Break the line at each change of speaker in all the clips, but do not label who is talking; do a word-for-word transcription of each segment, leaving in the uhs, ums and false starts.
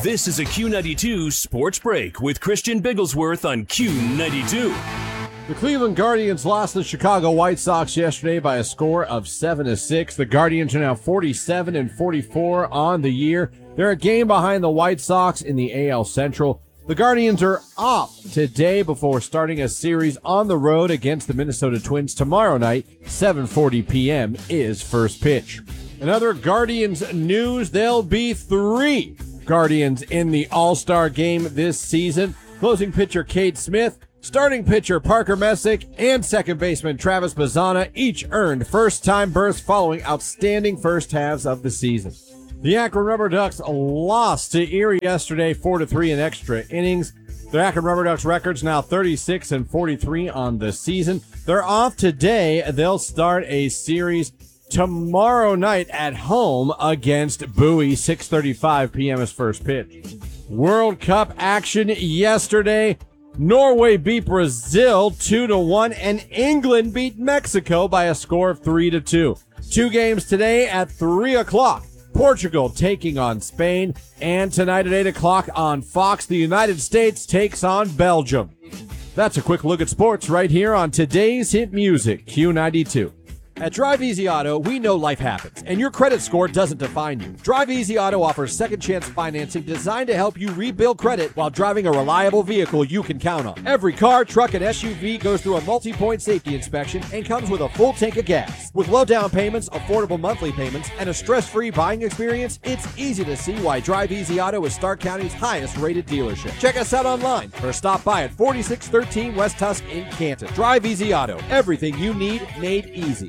This is a Q ninety-two Sports Break with Christian Bigglesworth on Q ninety-two.
The Cleveland Guardians lost the Chicago White Sox yesterday by a score of seven to six. The Guardians are now forty-seven and forty-four on the year. They're a game behind the White Sox in the A L Central. The Guardians are off today before starting a series on the road against the Minnesota Twins tomorrow night. seven forty p.m. is first pitch. In other Guardians news, there'll be three Guardians in the All-Star game this season. Closing pitcher Cade Smith, starting pitcher Parker Messick, and second baseman Travis Bazzana each earned first-time berths following outstanding first halves of the season. The Akron Rubber Ducks lost to Erie yesterday four to three in extra innings. The Akron Rubber Ducks record's now thirty-six and forty-three on the season. They're off today. They'll start a series tomorrow night at home against Bowie. six thirty-five p.m. is first pitch. World Cup action yesterday. Norway beat Brazil two to one, and England beat Mexico by a score of three to two. Two games today at three o'clock. Portugal taking on Spain, and tonight at eight o'clock on Fox, the United States takes on Belgium. That's a quick look at sports right here on today's hit music, Q ninety-two. At Drive Easy Auto, we know life happens, and your credit score doesn't define you. Drive Easy Auto offers second chance financing designed to help you rebuild credit while driving a reliable vehicle you can count on. Every car, truck, and S U V goes through a multi-point safety inspection and comes with a full tank of gas. With low down payments, affordable monthly payments, and a stress-free buying experience, it's easy to see why Drive Easy Auto is Stark County's highest-rated dealership. Check us out online or stop by at forty-six thirteen West Tusk in Canton. Drive Easy Auto. Everything you need made easy.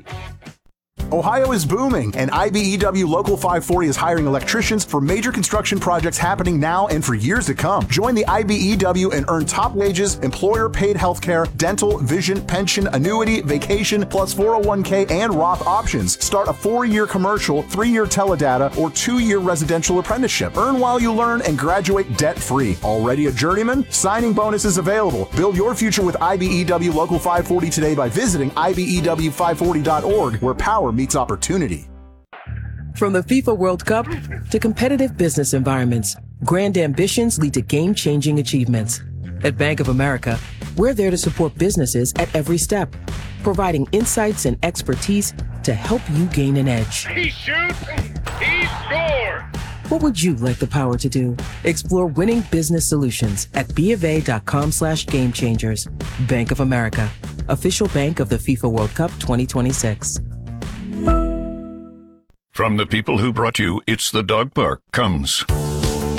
Ohio is booming, and I B E W Local five forty is hiring electricians for major construction projects happening now and for years to come. Join the I B E W and earn top wages, employer-paid healthcare, dental, vision, pension, annuity, vacation, plus four oh one k and Roth options. Start a four-year commercial, three-year teledata, or two-year residential apprenticeship. Earn while you learn and graduate debt-free. Already a journeyman? Signing bonuses available. Build your future with I B E W Local five forty today by visiting I B E W five forty dot org, where power meets opportunity.
From the FIFA World Cup to competitive business environments, grand ambitions lead to game-changing achievements. At Bank of America, we're there to support businesses at every step, providing insights and expertise to help you gain an edge.
He shoots, he scores!
What would you like the power to do? Explore winning business solutions at bofa.com slash game changers. Bank of America, official bank of the FIFA World Cup twenty twenty-six.
From the people who brought you It's the Dog Park comes